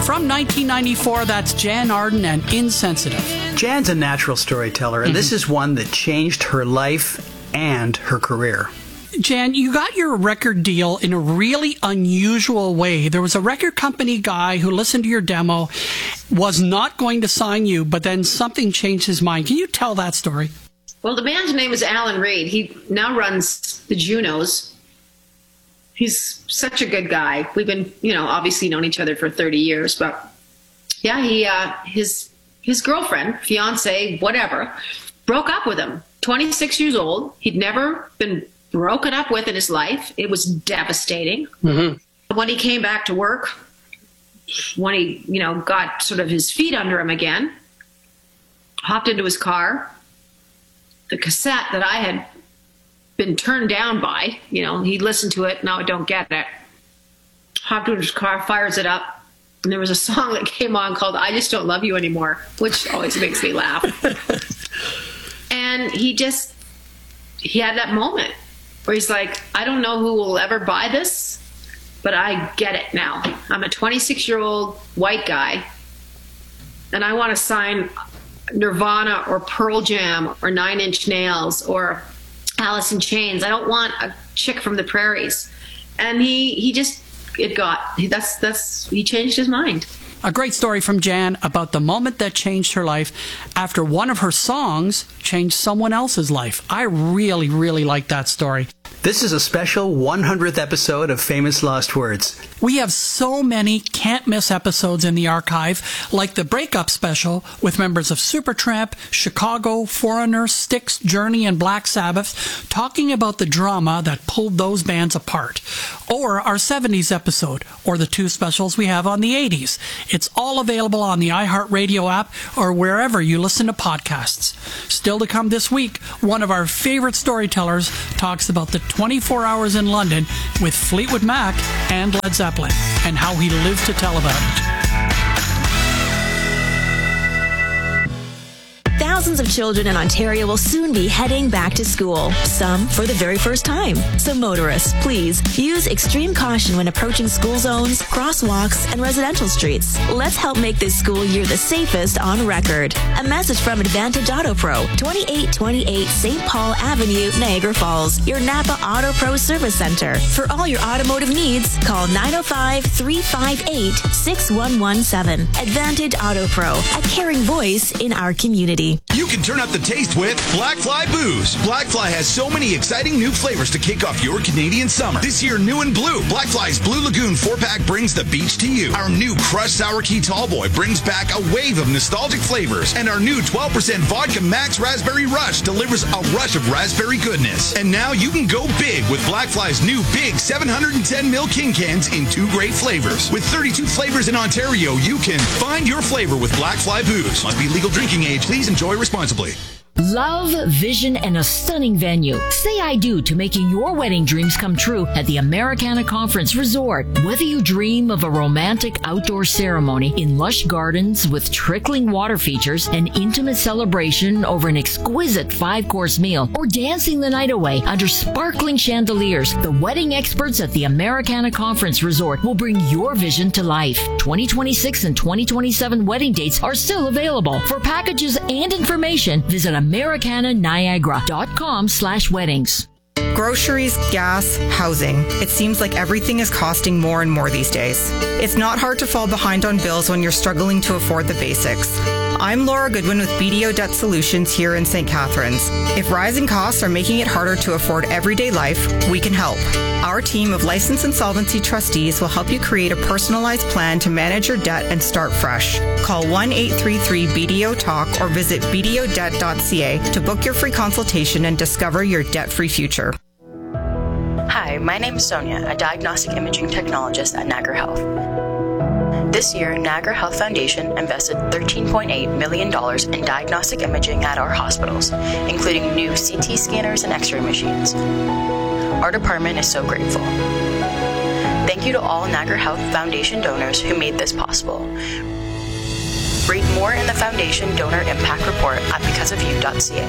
From 1994, that's Jan Arden and Insensitive. Jan's a natural storyteller, and this is one that changed her life and her career. Jan, you got your record deal in a really unusual way. There was a record company guy who listened to your demo, was not going to sign you, but then something changed his mind. Can you tell that story? Well, the man's name is Alan Reed. He now runs the Junos. He's such a good guy. We've been, obviously known each other for 30 years, but yeah, his girlfriend, fiance, whatever, broke up with him. 26 years old. He'd never been broken up with in his life. It was devastating. Mm-hmm. When he came back to work, when he, got sort of his feet under him again, hopped into his car, the cassette that I had been turned down by, he listened to it. Now I don't get it. Hopped into his car, fires it up. And there was a song that came on called I Just Don't Love You Anymore, which always makes me laugh. And he had that moment where he's like, I don't know who will ever buy this, but I get it now. I'm a 26-year-old white guy, and I want to sign Nirvana or Pearl Jam or Nine Inch Nails or Alice in Chains. I don't want a chick from the prairies. And he changed his mind. A great story from Jan about the moment that changed her life after one of her songs changed someone else's life. I really, really like that story. This is a special 100th episode of Famous Lost Words. We have so many can't-miss episodes in the archive, like the Breakup Special with members of Supertramp, Chicago, Foreigner, Styx, Journey, and Black Sabbath, talking about the drama that pulled those bands apart. Or our 70s episode, or the two specials we have on the 80s. It's all available on the iHeartRadio app or wherever you listen to podcasts. Still to come this week, one of our favorite storytellers talks about the 24 Hours in London with Fleetwood Mac and Led Zeppelin, and how he lived to tell about it. Thousands of children in Ontario will soon be heading back to school, some for the very first time. So motorists, please use extreme caution when approaching school zones, crosswalks, and residential streets. Let's help make this school year the safest on record. A message from Advantage Auto Pro, 2828 St. Paul Avenue, Niagara Falls, your Napa Auto Pro Service Center. For all your automotive needs, call 905-358-6117. Advantage Auto Pro, a caring voice in our community. You can turn up the taste with Blackfly Booze. Blackfly has so many exciting new flavors to kick off your Canadian summer. This year, new and blue, Blackfly's Blue Lagoon 4-pack brings the beach to you. Our new Crushed Sour Key Tallboy brings back a wave of nostalgic flavors. And our new 12% Vodka Max Raspberry Rush delivers a rush of raspberry goodness. And now you can go big with Blackfly's new big 710ml King Cans in 2 great flavors. With 32 flavors in Ontario, you can find your flavor with Blackfly Booze. Must be legal drinking age. Please enjoy responsibly. Love, vision, and a stunning venue. Say I do to making your wedding dreams come true at the Americana Conference Resort. Whether you dream of a romantic outdoor ceremony in lush gardens with trickling water features, an intimate celebration over an exquisite 5-course meal, or dancing the night away under sparkling chandeliers, the wedding experts at the Americana Conference Resort will bring your vision to life. 2026 and 2027 wedding dates are still available. For packages and information, visit AmericanaNiagara.com/weddings. Groceries, gas, housing. It seems like everything is costing more and more these days. It's not hard to fall behind on bills when you're struggling to afford the basics. I'm Laura Goodwin with BDO Debt Solutions here in St. Catharines. If rising costs are making it harder to afford everyday life, we can help. Our team of licensed insolvency trustees will help you create a personalized plan to manage your debt and start fresh. Call 1-833-BDO-TALK or visit bdodebt.ca to book your free consultation and discover your debt-free future. Hi, my name is Sonia, a diagnostic imaging technologist at Niagara Health. This year, Niagara Health Foundation invested $13.8 million in diagnostic imaging at our hospitals, including new CT scanners and X-ray machines. Our department is so grateful. Thank you to all Niagara Health Foundation donors who made this possible. Read more in the Foundation Donor Impact Report at becauseofyou.ca.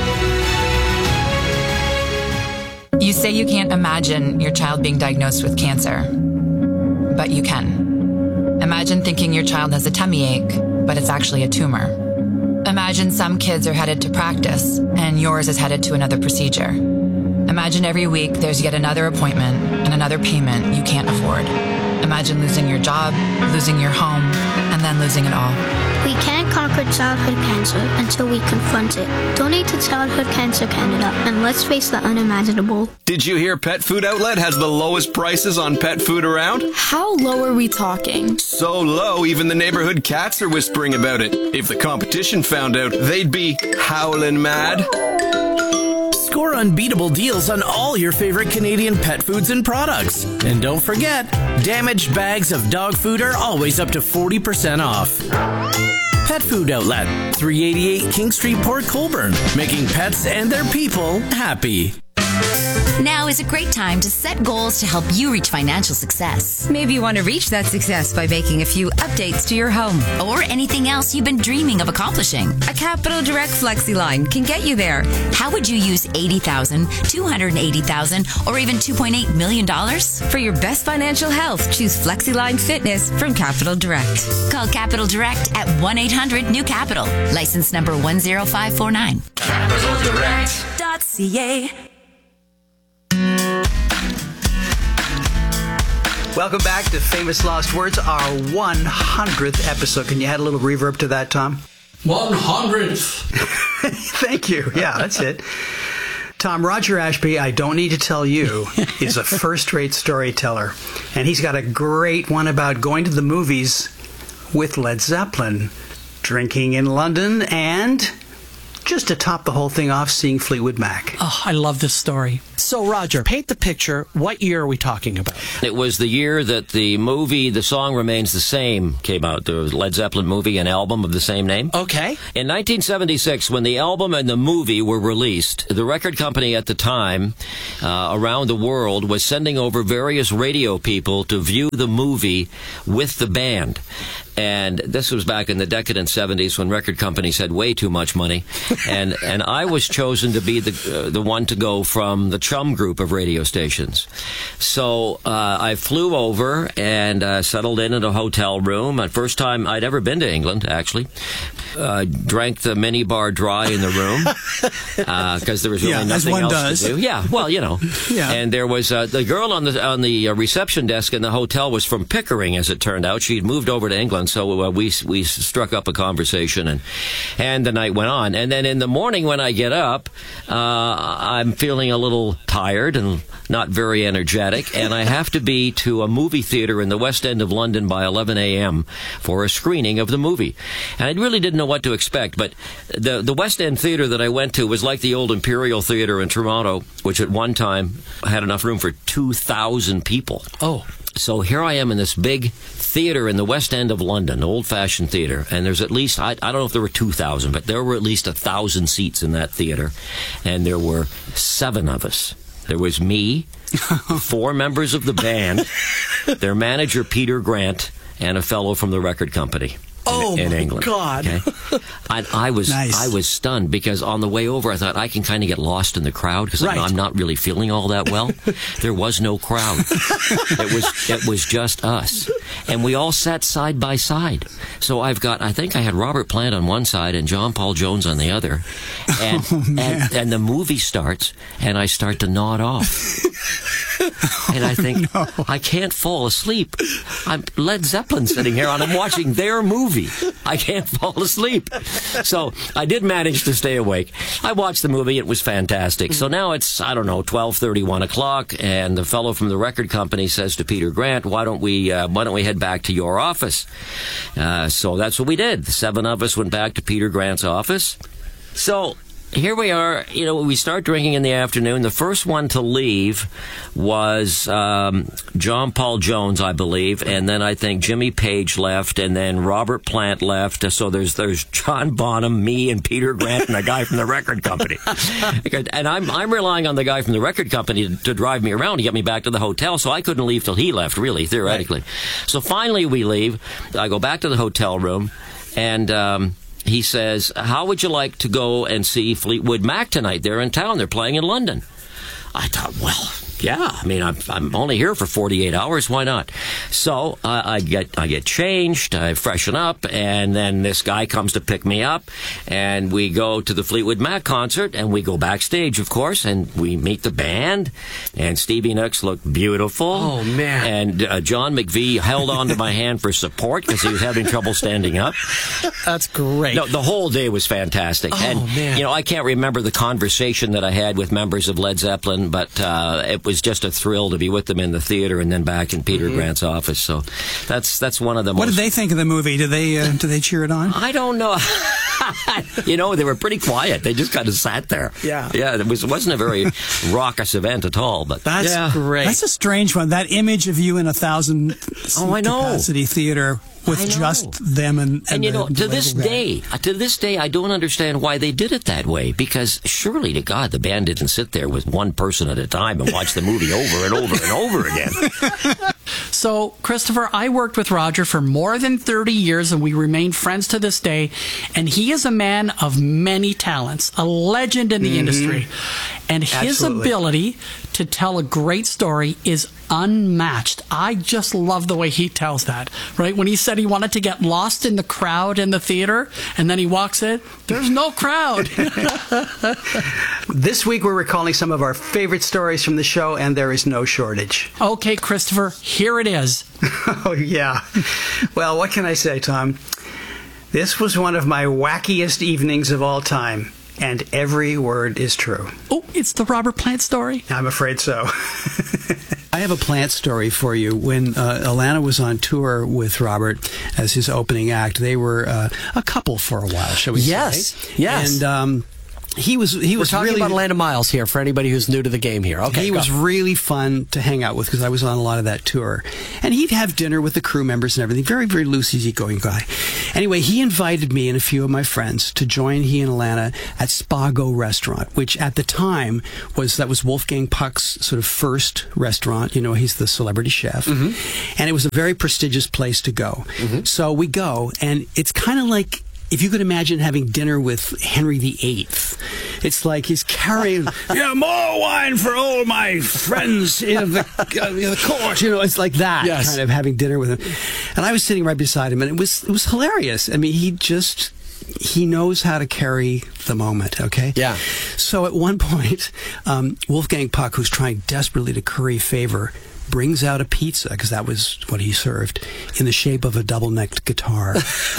You say you can't imagine your child being diagnosed with cancer, but you can. Imagine Imagine thinking your child has a tummy ache, but it's actually a tumor. Imagine some kids are headed to practice, and yours is headed to another procedure. Imagine every week there's yet another appointment and another payment you can't afford. Imagine losing your job, losing your home, and then losing it all. We can't conquer childhood cancer until we confront it. Donate to Childhood Cancer Canada, and let's face the unimaginable. Did you hear Pet Food Outlet has the lowest prices on pet food around? How low are we talking? So low, even the neighborhood cats are whispering about it. If the competition found out, they'd be howling mad. Score unbeatable deals on all your favorite Canadian pet foods and products. And don't forget, damaged bags of dog food are always up to 40% off. Pet Food Outlet, 388 King Street, Port Colborne, making pets and their people happy. Now is a great time to set goals to help you reach financial success. Maybe you want to reach that success by making a few updates to your home. Or anything else you've been dreaming of accomplishing. A Capital Direct FlexiLine can get you there. How would you use $80,000, $280,000, or even $2.8 million? For your best financial health, choose FlexiLine Fitness from Capital Direct. Call Capital Direct at 1-800-NEW-CAPITAL. License number 10549. CapitalDirect.ca. Welcome back to Famous Lost Words, our 100th episode. Can you add a little reverb to that, Tom? 100th. Thank you. Yeah, that's it. Tom, Roger Ashby, I don't need to tell you, is a first-rate storyteller. And he's got a great one about going to the movies with Led Zeppelin, drinking in London, and just to top the whole thing off, seeing Fleetwood Mac. Oh, I love this story. So, Roger, paint the picture. What year are we talking about? It was the year that the movie, The Song Remains the Same, came out. The Led Zeppelin movie and album of the same name. Okay. In 1976, when the album and the movie were released, the record company at the time, around the world, was sending over various radio people to view the movie with the band. And this was back in the decadent 70s when record companies had way too much money. And I was chosen to be the one to go from the Chum group of radio stations. So I flew over and settled in a hotel room. First time I'd ever been to England, actually. Drank the minibar dry in the room because there was really nothing else to do. Yeah, well, you know. Yeah. And there was the girl on the reception desk in the hotel was from Pickering, as it turned out. She'd moved over to England, so we struck up a conversation, and the night went on. And then in the morning when I get up, I'm feeling a little tired and not very energetic, and I have to be to a movie theater in the West End of London by 11 a.m. for a screening of the movie. And I really didn't know what to expect, but the West End theater that I went to was like the old Imperial Theater in Toronto, which at one time had enough room for 2,000 people. Oh. So here I am in this big theater in the West End of London, old-fashioned theater, and there's at least, I don't know if there were 2,000, but there were at least 1,000 seats in that theater, and there were 7 of us. There was me, 4 members of the band, their manager, Peter Grant, and a fellow from the record company. In England. God. Okay? I was stunned because on the way over I thought I can kind of get lost in the crowd because I'm not really feeling all that well. There was no crowd. It was just us. And we all sat side by side. So I think I had Robert Plant on one side and John Paul Jones on the other. And and the movie starts and I start to nod off. And I think, I can't fall asleep. I'm Led Zeppelin sitting here and I'm watching their movie. I can't fall asleep. So I did manage to stay awake. I watched the movie. It was fantastic. So now it's, 12:30, 1 o'clock, and the fellow from the record company says to Peter Grant, why don't we head back to your office? So that's what we did. The 7 of us went back to Peter Grant's office. So here we are, we start drinking in the afternoon. The first one to leave was John Paul Jones, I believe, and then I think Jimmy Page left, and then Robert Plant left. So there's John Bonham, me, and Peter Grant, and a guy from the record company. And I'm relying on the guy from the record company to drive me around to get me back to the hotel, so I couldn't leave till he left, really, theoretically. Right. So finally we leave. I go back to the hotel room, and he says, how would you like to go and see Fleetwood Mac tonight? They're in town. They're playing in London. I thought, well, Yeah, I mean, I'm only here for 48 hours. Why not? So I get changed, I freshen up, and then this guy comes to pick me up, and we go to the Fleetwood Mac concert, and we go backstage, of course, and we meet the band, and Stevie Nicks looked beautiful. Oh, man. And John McVie held on to my hand for support because he was having trouble standing up. That's great. No, the whole day was fantastic. Oh, and, man. I can't remember the conversation that I had with members of Led Zeppelin, but it was just a thrill to be with them in the theater and then back in Peter Grant's office. So that's one of the What did they think of the movie? Did they cheer it on? I don't know. They were pretty quiet. They just kind of sat there. Yeah. Yeah, it wasn't a very raucous event at all. But that's great. That's a strange one. That image of you in 1,000 I know. capacity theater with just them and to this day, I don't understand why they did it that way. Because surely to God, the band didn't sit there with one person at a time and watch the movie over and over and over again. So, Christopher, I worked with Roger for more than 30 years, and we remain friends to this day. And he is a man of many talents, a legend in the industry. And his ability to tell a great story is unmatched. I just love the way he tells that, right? When he said he wanted to get lost in the crowd in the theater, and then he walks in, there's no crowd. This week we're recalling some of our favorite stories from the show, and there is no shortage. Okay, Christopher, here it is. Oh, yeah. Well, what can I say, Tom? This was one of my wackiest evenings of all time. And every word is true. Oh, it's the Robert Plant story? I'm afraid so. I have a Plant story for you. When Alana was on tour with Robert as his opening act, they were a couple for a while, shall we say? Yes. And he was We're talking really about Alana Miles here for anybody who's new to the game here. Okay, he was really fun to hang out with because I was on a lot of that tour. And he'd have dinner with the crew members and everything. Very, very loose, easygoing guy. Anyway, he invited me and a few of my friends to join he and Alana at Spago Restaurant, which at the time was Wolfgang Puck's sort of first restaurant. He's the celebrity chef. And it was a very prestigious place to go. So we go, and it's kind of like if you could imagine having dinner with Henry VIII. It's like he's carrying, more wine for all my friends in the court. It's like that, kind of having dinner with him. And I was sitting right beside him, and it was hilarious. I mean, he knows how to carry the moment, okay? Yeah. So at one point, Wolfgang Puck, who's trying desperately to curry favor, brings out a pizza, because that was what he served, in the shape of a double-necked guitar.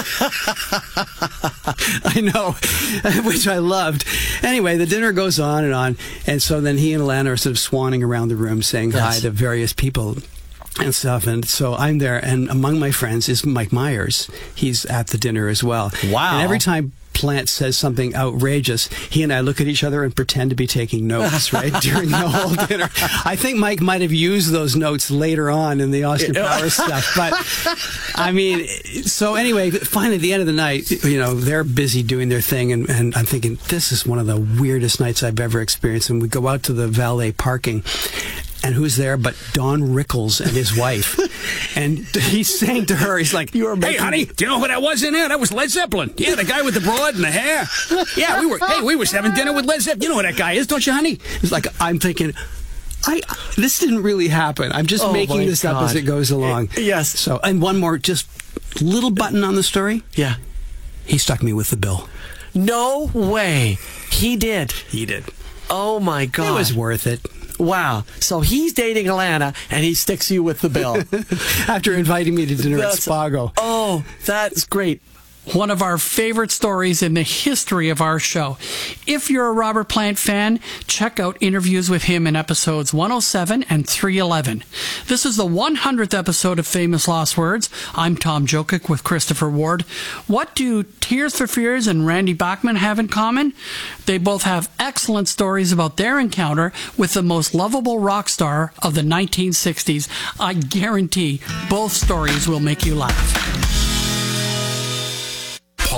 I know, which I loved. Anyway, the dinner goes on, and so then he and Alana are sort of swanning around the room saying hi to various people and stuff. And so I'm there, and among my friends is Mike Myers. He's at the dinner as well. Wow. And every time Plant says something outrageous, he and I look at each other and pretend to be taking notes, right, during the whole dinner. I think Mike might have used those notes later on in the Austin Powers stuff. But, I mean, so anyway, finally, at the end of the night, they're busy doing their thing, and I'm thinking, this is one of the weirdest nights I've ever experienced. And we go out to the valet parking, and who's there but Don Rickles and his wife. And he's saying to her, he's like, "Hey, honey, do you know who that was in there? That was Led Zeppelin. Yeah, the guy with the broad and the hair. Yeah, we were having dinner with Led Zeppelin. You know who that guy is, don't you, honey?" It's like, I'm thinking, this didn't really happen. I'm just making this up as it goes along. Yes. So, and one more, just little button on the story. Yeah. He stuck me with the bill. No way. He did. He did. Oh, my God. It was worth it. Wow. So he's dating Alana, and he sticks you with the bill. After inviting me to dinner at Spago. Oh, that's great. One of our favorite stories in the history of our show. If you're a Robert Plant fan, check out interviews with him in episodes 107 and 311. This is the 100th episode of Famous Lost Words. I'm Tom Jokic with Christopher Ward. What do Tears for Fears and Randy Bachman have in common? They both have excellent stories about their encounter with the most lovable rock star of the 1960s. I guarantee both stories will make you laugh.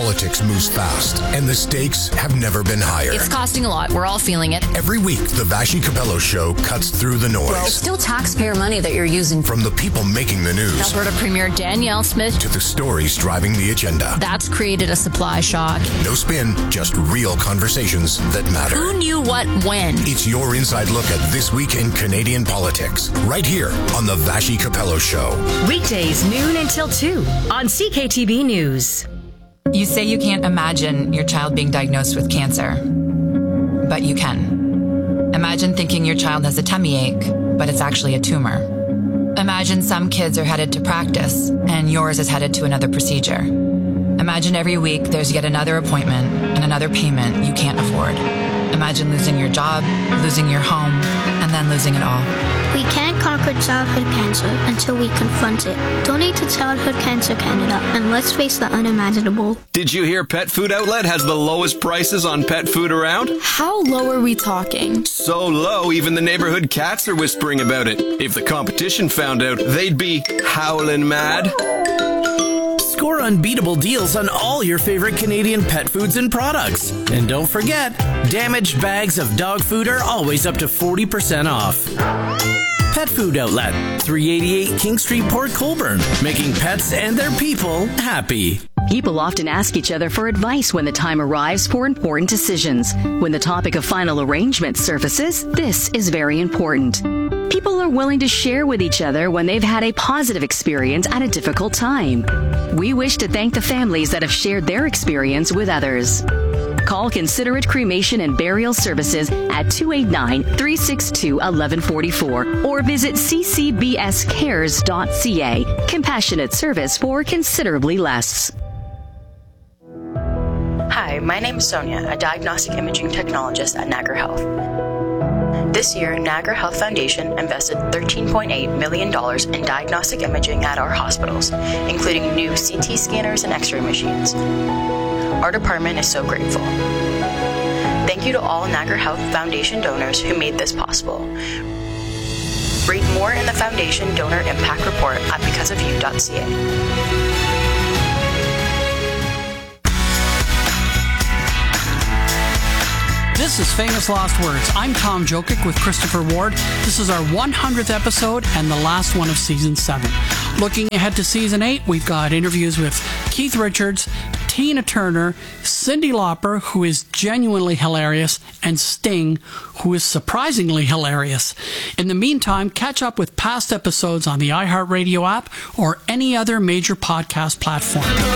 Politics moves fast, and the stakes have never been higher. It's costing a lot. We're all feeling it. Every week, the Vassy Capello Show cuts through the noise. Well, it's still taxpayer money that you're using. From the people making the news, Alberta Premier Danielle Smith, to the stories driving the agenda. That's created a supply shock. No spin, just real conversations that matter. Who knew what when? It's your inside look at this week in Canadian politics, right here on the Vassy Capello Show. Weekdays, noon until 2 on CKTB News. You say you can't imagine your child being diagnosed with cancer, but you can. Imagine thinking your child has a tummy ache, but it's actually a tumor. Imagine some kids are headed to practice, and yours is headed to another procedure. Imagine every week there's yet another appointment and another payment you can't afford. Imagine losing your job, losing your home, and then losing it all. We can't conquer childhood cancer until we confront it. Donate to Childhood Cancer Canada and let's face the unimaginable. Did you hear Pet Food Outlet has the lowest prices on pet food around? How low are we talking? So low, even the neighborhood cats are whispering about it. If the competition found out, they'd be howling mad. Score unbeatable deals on all your favorite Canadian pet foods and products. And don't forget, damaged bags of dog food are always up to 40% off. Pet Food Outlet, 388 King Street, Port Colborne, making pets and their people happy. People often ask each other for advice when the time arrives for important decisions. When the topic of final arrangement surfaces, this is very important. People are willing to share with each other when they've had a positive experience at a difficult time. We wish to thank the families that have shared their experience with others. Call Considerate Cremation and Burial Services at 289-362-1144 or visit ccbscares.ca. Compassionate service for considerably less. Hi, my name is Sonia, a diagnostic imaging technologist at Niagara Health. This year, Niagara Health Foundation invested $13.8 million in diagnostic imaging at our hospitals, including new CT scanners and X-ray machines. Our department is so grateful. Thank you to all Niagara Health Foundation donors who made this possible. Read more in the Foundation Donor Impact Report at becauseofyou.ca. This is Famous Last Words. I'm Tom Jokic with Christopher Ward. This is our 100th episode and the last one of Season 7. Looking ahead to Season 8, we've got interviews with Keith Richards, Tina Turner, Cyndi Lauper, who is genuinely hilarious, and Sting, who is surprisingly hilarious. In the meantime, catch up with past episodes on the iHeartRadio app or any other major podcast platform.